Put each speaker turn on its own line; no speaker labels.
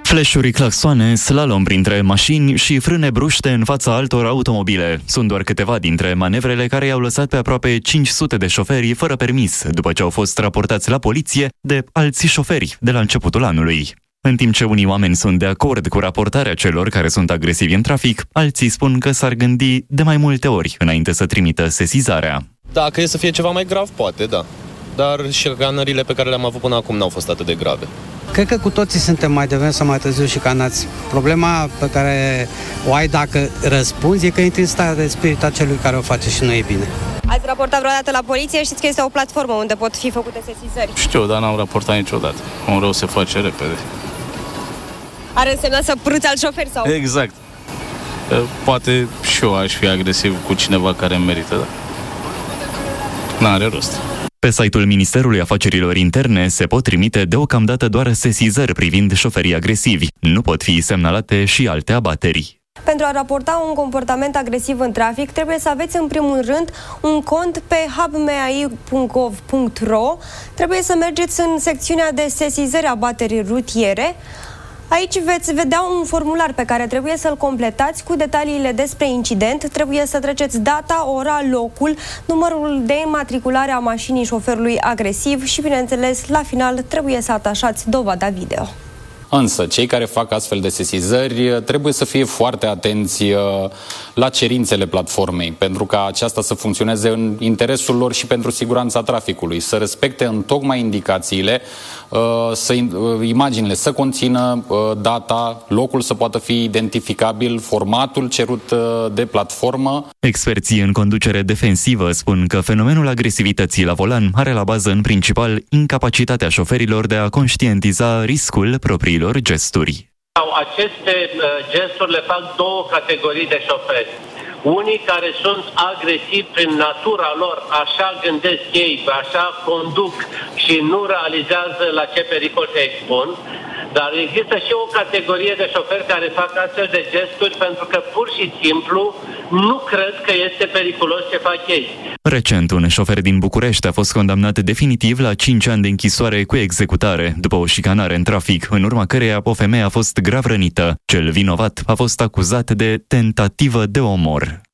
Flash-uri, claxoane, slalom printre mașini și frâne bruște în fața altor automobile. Sunt doar câteva dintre manevrele care i-au lăsat pe aproape 500 de șoferi fără permis, după ce au fost raportați la poliție de alți șoferi de la începutul anului. În timp ce unii oameni sunt de acord cu raportarea celor care sunt agresivi în trafic, alții spun că s-ar gândi de mai multe ori înainte să trimită sesizarea.
Dacă e să fie ceva mai grav, poate, da. Dar șicanările pe care le-am avut până acum n-au fost atât de grave.
Cred că cu toții suntem mai devreme sau mai târziu șicanați. Problema pe care o ai dacă răspunzi e că intri în starea de spirit a celui care o face și nu e bine.
Ați raportat vreodată la poliție? Știți că este o platformă unde pot fi făcute sesizări.
Știu, dar n-am raportat niciodată. Un rău se face repede.
Are însemnat să părâți alt șofer sau?
Exact. Poate și eu aș fi agresiv cu cineva care îmi merită, da. N-are rost.
Pe site-ul Ministerului Afacerilor Interne se pot trimite deocamdată doar sesizări privind șoferii agresivi. Nu pot fi semnalate și alte abateri.
Pentru a raporta un comportament agresiv în trafic, trebuie să aveți în primul rând un cont pe hubmai.gov.ro. Trebuie să mergeți în secțiunea de sesizări abateri rutiere. Aici veți vedea un formular pe care trebuie să-l completați cu detaliile despre incident. Trebuie să treceți data, ora, locul, numărul de înmatriculare a mașinii șoferului agresiv și, bineînțeles, la final trebuie să atașați dovada video.
Însă, cei care fac astfel de sesizări trebuie să fie foarte atenți la cerințele platformei, pentru ca aceasta să funcționeze în interesul lor și pentru siguranța traficului, să respecte întocmai indicațiile, imaginile să conțină data, locul să poată fi identificabil, formatul cerut de platformă.
Experții în conducere defensivă spun că fenomenul agresivității la volan are la bază în principal incapacitatea șoferilor de a conștientiza riscul propriilor gesturi.
Aceste gesturi le fac două categorii de șoferi. Unii care sunt agresivi prin natura lor, așa gândesc ei, așa conduc și nu realizează la ce pericol se expun. Dar există și o categorie de șoferi care fac astfel de gesturi pentru că pur și simplu nu cred că este periculos ce fac ei.
Recent, un șofer din București a fost condamnat definitiv la 5 ani de închisoare cu executare după o șicanare în trafic, în urma căreia o femeie a fost grav rănită. Cel vinovat a fost acuzat de tentativă de omor.